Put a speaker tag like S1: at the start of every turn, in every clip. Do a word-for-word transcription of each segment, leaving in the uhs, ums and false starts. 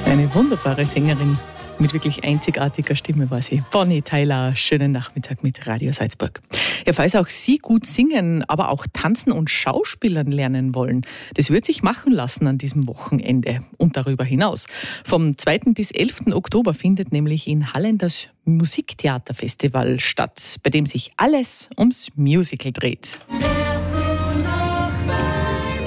S1: Eine wunderbare Sängerin mit wirklich einzigartiger Stimme war sie. Bonnie Tyler, schönen Nachmittag mit Radio Salzburg. Ja, falls auch Sie gut singen, aber auch tanzen und Schauspielern lernen wollen, das wird sich machen lassen an diesem Wochenende und darüber hinaus. Vom zweiten bis elften Oktober findet nämlich in Hallen das Musiktheaterfestival statt, bei dem sich alles ums Musical dreht.
S2: Wärst du noch bei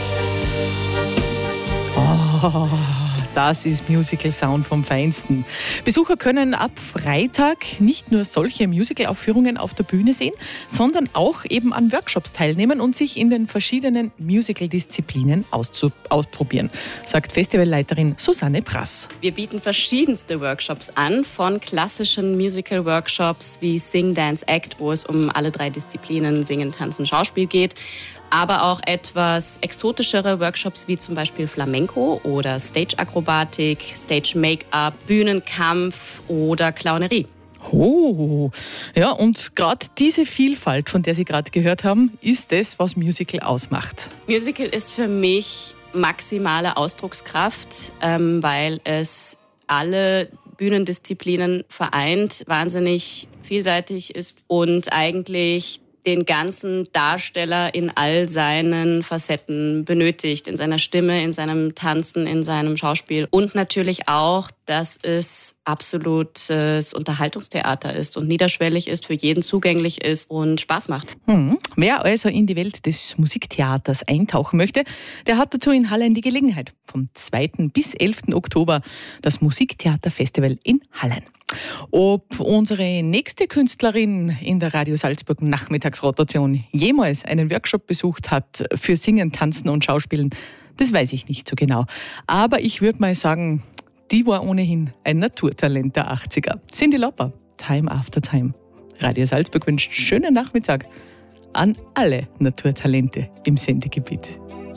S2: mir?
S1: Oh. Das ist Musical Sound vom Feinsten. Besucher können ab Freitag nicht nur solche Musical-Aufführungen auf der Bühne sehen, sondern auch eben an Workshops teilnehmen und sich in den verschiedenen Musical-Disziplinen auszu- ausprobieren, sagt Festivalleiterin Susanne Prass.
S3: Wir bieten verschiedenste Workshops an, von klassischen Musical-Workshops wie Sing, Dance, Act, wo es um alle drei Disziplinen Singen, Tanzen, Schauspiel geht, aber auch etwas exotischere Workshops wie zum Beispiel Flamenco oder Stage-Akrobatik, Stage-Make-up, Bühnenkampf oder Clownerie.
S1: Oh, ja, und gerade diese Vielfalt, von der Sie gerade gehört haben, ist das, was Musical ausmacht.
S3: Musical ist für mich maximale Ausdruckskraft, ähm, weil es alle Bühnendisziplinen vereint, wahnsinnig vielseitig ist und eigentlich den ganzen Darsteller in all seinen Facetten benötigt, in seiner Stimme, in seinem Tanzen, in seinem Schauspiel und natürlich auch, dass es absolutes Unterhaltungstheater ist und niederschwellig ist, für jeden zugänglich ist und Spaß macht.
S1: Hm. Wer also in die Welt des Musiktheaters eintauchen möchte, der hat dazu in Hallen die Gelegenheit. Vom zweiten bis elften Oktober das Musiktheaterfestival in Hallen. Ob unsere nächste Künstlerin in der Radio Salzburg Nachmittagsrotation jemals einen Workshop besucht hat für Singen, Tanzen und Schauspielen, das weiß ich nicht so genau. Aber ich würde mal sagen, die war ohnehin ein Naturtalent der achtziger. Cyndi Lauper, Time After Time. Radio Salzburg wünscht schönen Nachmittag an alle Naturtalente im Sendegebiet.